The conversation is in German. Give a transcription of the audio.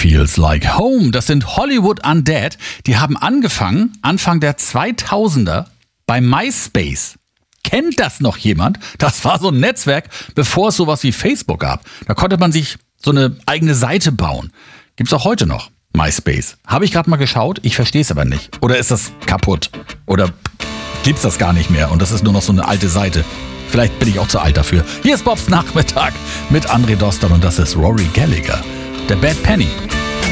Feels Like Home. Das sind Hollywood Undead. Die haben angefangen, Anfang der 2000er, bei MySpace. Kennt das noch jemand? Das war so ein Netzwerk, bevor es sowas wie Facebook gab. Da konnte man sich so eine eigene Seite bauen. Gibt's auch heute noch, MySpace. Habe ich gerade mal geschaut, ich verstehe es aber nicht. Oder ist das kaputt? Oder gibt's das gar nicht mehr und das ist nur noch so eine alte Seite? Vielleicht bin ich auch zu alt dafür. Hier ist Bobs Nachmittag mit André Dostal und das ist Rory Gallagher, der Bad Penny.